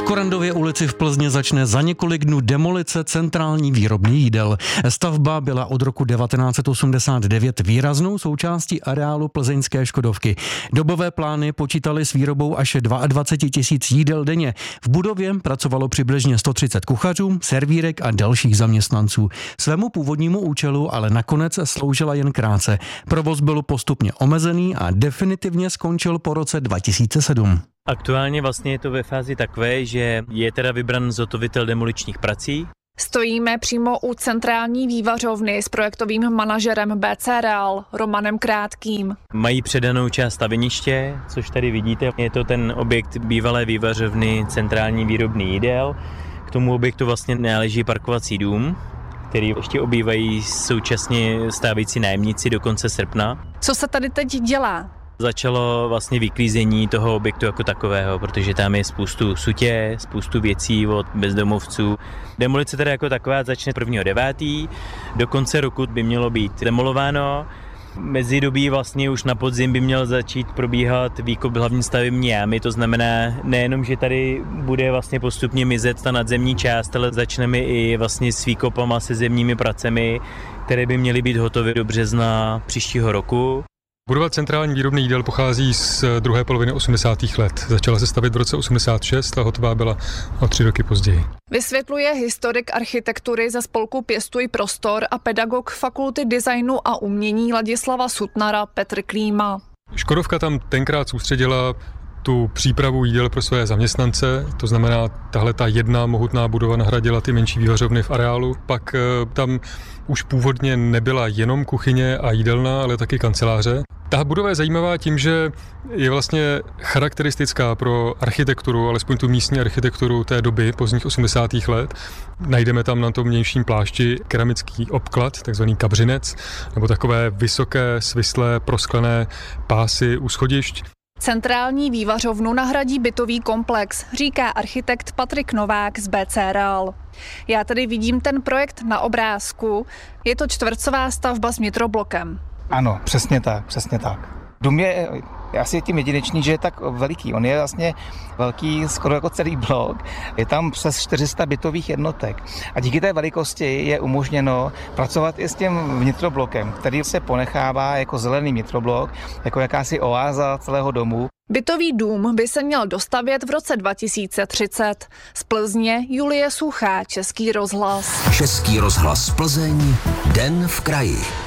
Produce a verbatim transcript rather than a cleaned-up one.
Korandově ulici v Plzni začne za několik dnů demolice centrální výrobny jídel. Stavba byla od roku devatenáct osmdesát devět výraznou součástí areálu plzeňské Škodovky. Dobové plány počítaly s výrobou až dvacet dva tisíc jídel denně. V budově pracovalo přibližně sto třicet kuchařů, servírek a dalších zaměstnanců. Svému původnímu účelu ale nakonec sloužila jen krátce. Provoz byl postupně omezený a definitivně skončil po roce dva tisíce sedm. Aktuálně vlastně je to ve fázi takové, že je teda vybran zhotovitel demoličních prací. Stojíme přímo u centrální vývařovny s projektovým manažerem B C Real Romanem Krátkým. Mají předanou část staveniště, což tady vidíte. Je to ten objekt bývalé vývařovny centrální výrobny jídel. K tomu objektu vlastně náleží parkovací dům, který ještě obývají současně stávající nájemníci do konce srpna. Co se tady teď dělá? Začalo vlastně vyklízení toho objektu jako takového, protože tam je spoustu sutě, spoustu věcí od bezdomovců. Demolice teda jako taková začne prvního devátého Do konce roku by mělo být demolováno. Mezidobí vlastně už na podzim by měl začít probíhat výkop hlavní stavební jámy, to znamená nejenom, že tady bude vlastně postupně mizet ta nadzemní část, ale začneme i vlastně s výkopama se zemními pracemi, které by měly být hotové do března příštího roku. Budova centrální výrobny jídel pochází z druhé poloviny osmdesátých let. Začala se stavět v roce osmdesát šest a hotová byla o tři roky později. Vysvětluje historik architektury ze spolku Pěstuj prostor a pedagog Fakulty designu a umění Ladislava Sutnara Petr Klíma. Škodovka tam tenkrát soustředila tu přípravu jídel pro své zaměstnance, to znamená, tahle ta jedna mohutná budova nahradila ty menší vývařovny v areálu. Pak tam už původně nebyla jenom kuchyně a jídelna, ale taky kanceláře. Ta budova je zajímavá tím, že je vlastně charakteristická pro architekturu, alespoň tu místní architekturu té doby, pozdních osmdesátých let. Najdeme tam na tom vnějším plášti keramický obklad, takzvaný kabřinec, nebo takové vysoké, svislé, prosklené pásy u schodišť. Centrální vývařovnu nahradí bytový komplex, říká architekt Patrik Novák z B C Real. Já tady vidím ten projekt na obrázku. Je to čtvrcová stavba s nitroblokem. Ano, přesně tak, přesně tak. Dům je, je asi tím jedinečný, že je tak veliký. On je vlastně velký skoro jako celý blok. Je tam přes čtyři sta bytových jednotek. A díky té velikosti je umožněno pracovat i s tím vnitroblokem, který se ponechává jako zelený vnitroblok, jako jakási oáza celého domu. Bytový dům by se měl dostavět v roce dva tisíce třicet. Z Plzně Julie Suchá, Český rozhlas. Český rozhlas Plzeň, Den v kraji.